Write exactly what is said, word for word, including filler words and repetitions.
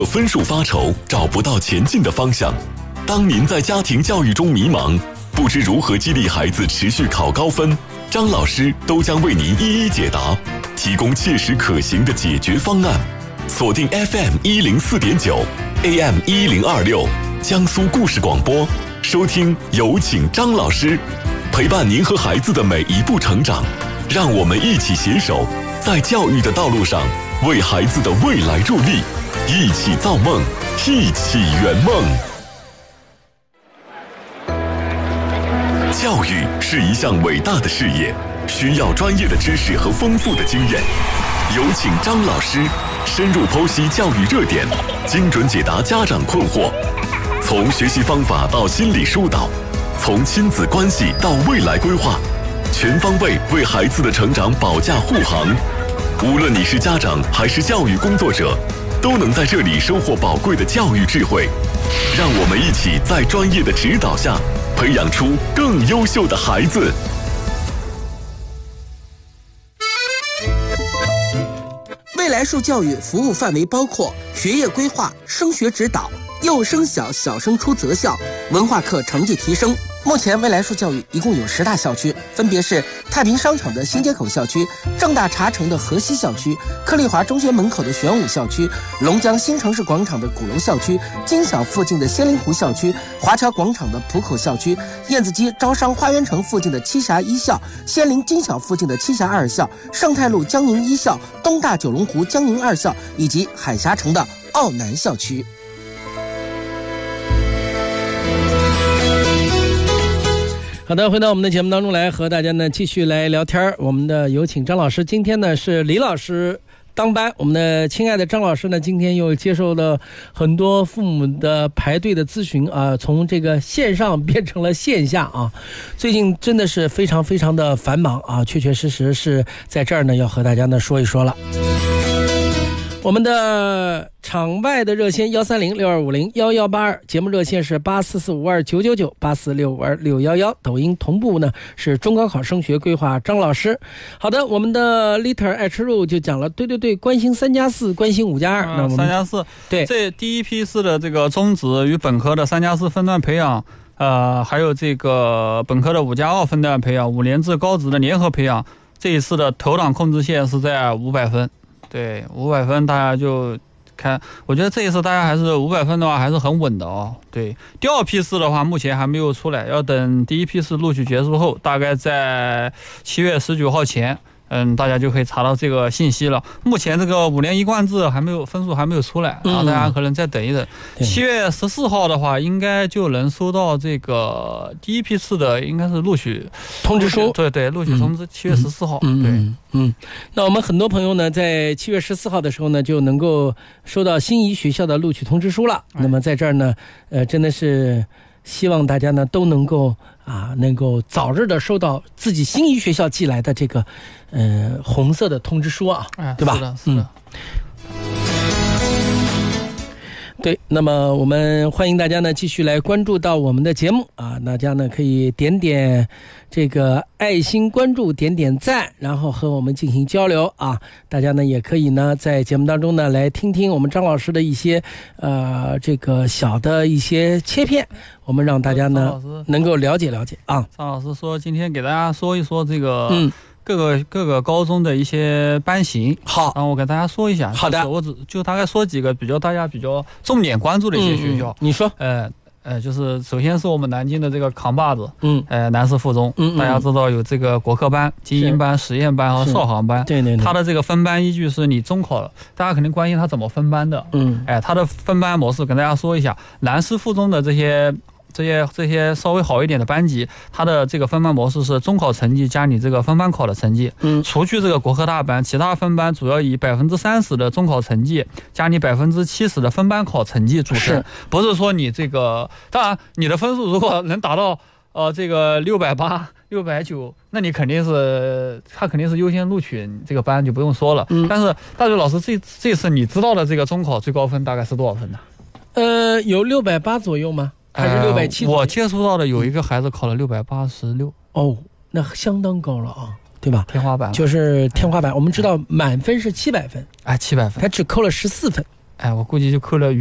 分数发愁，找不到前进的方向。当您在家庭教育中迷茫，不知如何激励孩子持续考高分，张老师都将为您一一解答，提供切实可行的解决方案。锁定 F M 一零四点九 A M 一零二六江苏故事广播，收听有请张老师，陪伴您和孩子的每一步成长。让我们一起携手，在教育的道路上为孩子的未来助力，一起造梦，一起圆梦。教育是一项伟大的事业，需要专业的知识和丰富的经验。有请张老师深入剖析教育热点，精准解答家长困惑。从学习方法到心理疏导，从亲子关系到未来规划，全方位为孩子的成长保驾护航。无论你是家长还是教育工作者，都能在这里收获宝贵的教育智慧。让我们一起在专业的指导下，培养出更优秀的孩子。 未来树教育服务范围包括学业规划、升学指导、幼升小、小升初择校、文化课成绩提升。目前未来树教育一共有十大校区，分别是太平商场的新街口校区、正大茶城的河西校区、克利华中学门口的玄武校区、龙江新城市广场的鼓楼校区、金小附近的仙灵湖校区、华侨广场的浦口校区、燕子矶招商花园城附近的栖霞一校、仙林金小附近的栖霞二校、盛泰路江宁一校、东大九龙湖江宁二校以及海峡城的奥南校区。 好的，回到我们的节目当中来，和大家呢继续来聊天。我们的有请张老师，今天呢是李老师当班。我们的亲爱的张老师呢，今天又接受了很多父母的排队的咨询啊，从这个线上变成了线下啊。最近真的是非常非常的繁忙啊，确确实实是在这儿呢要和大家呢说一说了。我们的场外的热线幺三零六二五零幺幺八二，节目热线是八四四五二九九九八四六五二六幺幺，抖音同步呢是中高考升学规划张老师。好的，我们的 Liter 爱吃肉就讲了，对对对，关心三加四，关心五加二。那我们三加四， 对， 这第一批次的这个中职与本科的三加四分段培养，呃，还有这个本科的五加二分段培养，五年制高职的联合培养，这一次的投档控制线是在五百分。对，五百分大家就看，我觉得这一次大家还是五百分的话还是很稳的哦。对，第二批次的话目前还没有出来，要等第一批次录取结束后，大概在七月十九号前，嗯，大家就可以查到这个信息了。目前这个五年一贯制还没有分数还没有出来，然后大家可能再等一等。七、嗯、月十四号的话，应该就能收到这个第一批次的应该是录取通知书。 对对，录取通知，七、嗯、月十四号。 嗯、 对， 嗯嗯。那我们很多朋友呢，在七月十四号的时候呢，就能够收到心仪学校的录取通知书了。哎、那么在这儿呢，呃，真的是希望大家呢都能够啊，能够早日的收到自己心仪学校寄来的这个，呃，红色的通知书啊， 哎、 对吧？ 是的，是的。 嗯，对，那么我们欢迎大家呢继续来关注到我们的节目啊，大家呢可以点点这个爱心关注，点点赞，然后和我们进行交流啊。大家呢也可以呢在节目当中呢来听听我们张老师的一些呃这个小的一些切片，我们让大家呢能够了解了解啊。 张老师说今天给大家说一说这个嗯。各个各个高中的一些班型， 好， 然后我给大家说一下。 好的， 我只就大概说几个比较大家比较重点关注的一些学校。 嗯、你说， 呃呃，就是首先是我们南京的这个扛把子， 嗯， 呃，南师附中， 嗯， 大家知道有这个国科班、精英班、实验班和少行班， 对对对， 它的这个分班依据是你中考了，大家肯定关心它怎么分班的， 嗯， 哎，它的分班模式跟大家说一下，南师附中的这些。这些这些稍微好一点的班级，它的这个分班模式是中考成绩加你这个分班考的成绩， 嗯， 除去这个国科大班，其他分班主要以百分之三十的中考成绩加你百分之七十的分班考成绩组成，不是说你这个，当然你的分数如果能达到呃这个六百八、六百九，那你肯定是他肯定是优先录取这个班，就不用说了。 嗯， 但是大学老师这这次你知道的这个中考最高分大概是多少分呢？ 呃，有六百八左右吗？还是六百七？ 我接触到的有一个孩子考了六百八十六。 哦，那相当高了啊，对吧？ 天花板， 就是天花板。我们知道满分是七百分， 哎，七百分， 他只扣了十四分。 哎，我估计就扣了